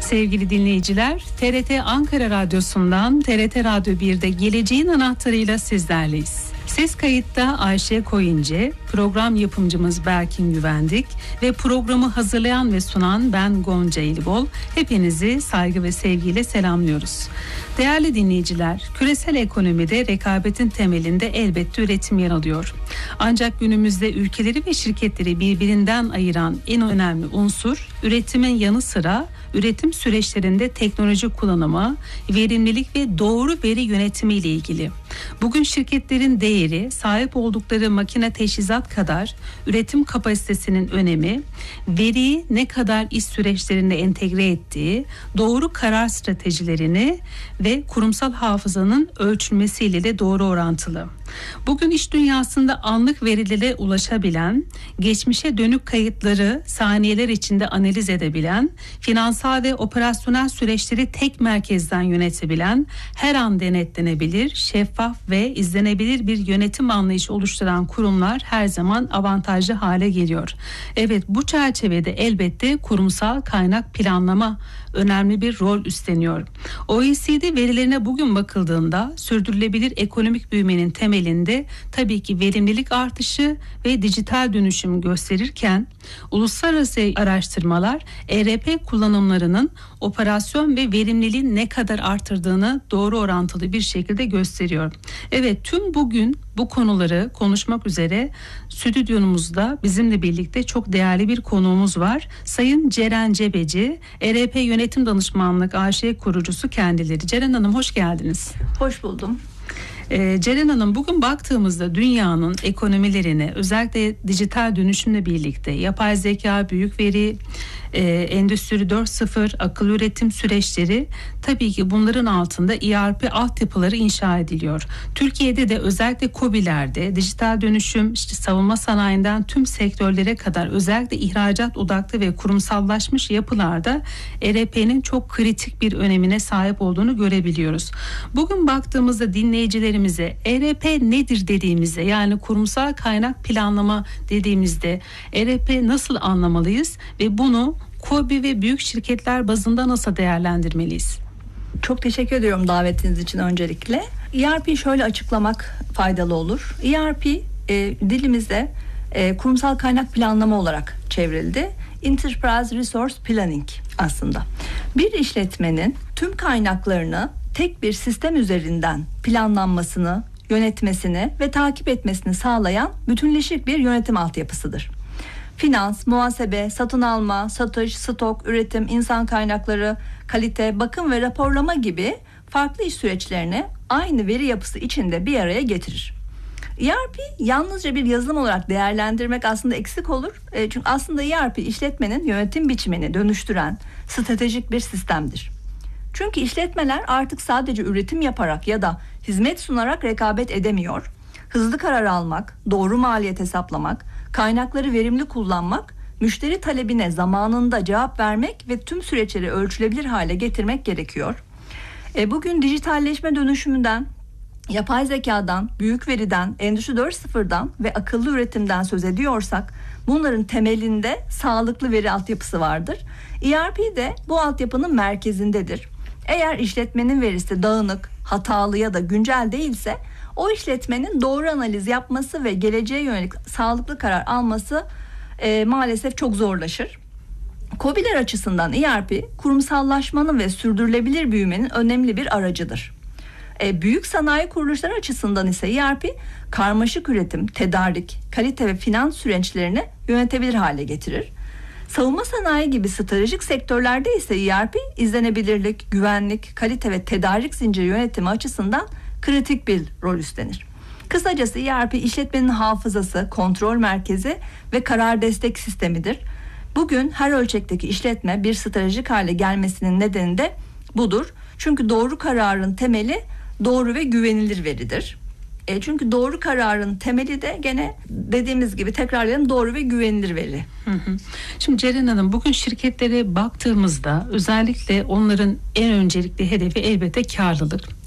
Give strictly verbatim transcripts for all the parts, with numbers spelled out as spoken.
Sevgili dinleyiciler, T R T Ankara Radyosu'ndan T R T Radyo bir'de Geleceğin Anahtarı'yla sizlerleyiz. Ses kayıtta Ayşe Koyuncu, program yapımcımız Berkin Güvendik ve programı hazırlayan ve sunan ben Gonca İlibol. Hepinizi saygı ve sevgiyle selamlıyoruz. Değerli dinleyiciler, küresel ekonomide rekabetin temelinde elbette üretim yer alıyor. Ancak günümüzde ülkeleri ve şirketleri birbirinden ayıran en önemli unsur üretimin yanı sıra üretim süreçlerinde teknoloji kullanımı, verimlilik ve doğru veri yönetimi ile ilgili. Bugün şirketlerin değeri sahip oldukları makine teçhizat kadar üretim kapasitesinin önemi, veriyi ne kadar iş süreçlerinde entegre ettiği, doğru karar stratejilerini ve kurumsal hafızanın ölçülmesiyle de doğru orantılı. Bugün iş dünyasında anlık verilere ulaşabilen, geçmişe dönük kayıtları saniyeler içinde analiz edebilen, finansal ve operasyonel süreçleri tek merkezden yönetebilen, her an denetlenebilir, şeffaf ve izlenebilir bir yönetim anlayışı oluşturan kurumlar her zaman avantajlı hale geliyor. Evet, bu çerçevede elbette kurumsal kaynak planlama önemli bir rol üstleniyor. O E C D verilerine bugün bakıldığında sürdürülebilir ekonomik büyümenin temelinde tabii ki verimlilik artışı ve dijital dönüşüm gösterirken uluslararası araştırmalar E R P kullanımlarının operasyon ve verimliliğin ne kadar artırdığını doğru orantılı bir şekilde gösteriyor. Evet, tüm bugün bu konuları konuşmak üzere stüdyomuzda bizimle birlikte çok değerli bir konuğumuz var. Sayın Ceren Cebeci, E R P Yönetim Danışmanlık A Ş kurucusu kendileri. Ceren Hanım, hoş geldiniz. Hoş buldum. Ee, Ceren Hanım, bugün baktığımızda dünyanın ekonomilerini özellikle dijital dönüşümle birlikte yapay zeka, büyük veri, e, endüstri dört nokta sıfır, akıllı üretim süreçleri, tabii ki bunların altında E R P altyapıları inşa ediliyor. Türkiye'de de özellikle KOBİ'lerde dijital dönüşüm, işte savunma sanayinden tüm sektörlere kadar özellikle ihracat odaklı ve kurumsallaşmış yapılarda E R P'nin çok kritik bir önemine sahip olduğunu görebiliyoruz. Bugün baktığımızda dinleyicilerimize E R P nedir dediğimizde, yani kurumsal kaynak planlama dediğimizde E R P nasıl anlamalıyız ve bunu KOBİ ve büyük şirketler bazında nasıl değerlendirmeliyiz? Çok teşekkür ediyorum davetiniz için öncelikle. E R P'yi şöyle açıklamak faydalı olur. E R P e, dilimizde e, kurumsal kaynak planlama olarak çevrildi. Enterprise Resource Planning aslında. Bir işletmenin tüm kaynaklarını tek bir sistem üzerinden planlanmasını, yönetmesini ve takip etmesini sağlayan bütünleşik bir yönetim altyapısıdır. Finans, muhasebe, satın alma, satış, stok, üretim, insan kaynakları, kalite, bakım ve raporlama gibi farklı iş süreçlerini aynı veri yapısı içinde bir araya getirir. E R P yalnızca bir yazılım olarak değerlendirmek aslında eksik olur. E, çünkü aslında E R P işletmenin yönetim biçimini dönüştüren stratejik bir sistemdir. Çünkü işletmeler artık sadece üretim yaparak ya da hizmet sunarak rekabet edemiyor. Hızlı karar almak, doğru maliyet hesaplamak, kaynakları verimli kullanmak, müşteri talebine zamanında cevap vermek ve tüm süreçleri ölçülebilir hale getirmek gerekiyor. E, bugün dijitalleşme dönüşümünden, yapay zekadan, büyük veriden, endüstri dört nokta sıfırdan ve akıllı üretimden söz ediyorsak bunların temelinde sağlıklı veri altyapısı vardır. E R P de bu altyapının merkezindedir. Eğer işletmenin verisi dağınık, hatalı ya da güncel değilse o işletmenin doğru analiz yapması ve geleceğe yönelik sağlıklı karar alması e, maalesef çok zorlaşır. KOBİ'ler açısından E R P kurumsallaşmanın ve sürdürülebilir büyümenin önemli bir aracıdır. E, büyük sanayi kuruluşları açısından ise E R P karmaşık üretim, tedarik, kalite ve finans süreçlerini yönetebilir hale getirir. Savunma sanayi gibi stratejik sektörlerde ise E R P izlenebilirlik, güvenlik, kalite ve tedarik zinciri yönetimi açısından kritik bir rol üstlenir. Kısacası E R P işletmenin hafızası, kontrol merkezi ve karar destek sistemidir. Bugün her ölçekteki işletme bir stratejik hale gelmesinin nedeni de budur. Çünkü doğru kararın temeli doğru ve güvenilir veridir. E çünkü doğru kararın temeli de gene dediğimiz gibi tekrarlayalım, doğru ve güvenilir veri. Hı hı. Şimdi Ceren Hanım, bugün şirketlere baktığımızda özellikle onların en öncelikli hedefi elbette karlılık.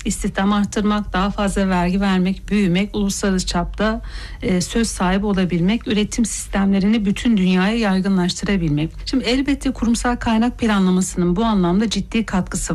İstihdam arttırmak, daha fazla vergi vermek, büyümek, uluslararası çapta e, söz sahibi olabilmek, üretim sistemlerini bütün dünyaya yaygınlaştırabilmek. Şimdi elbette kurumsal kaynak planlamasının bu anlamda ciddi katkısı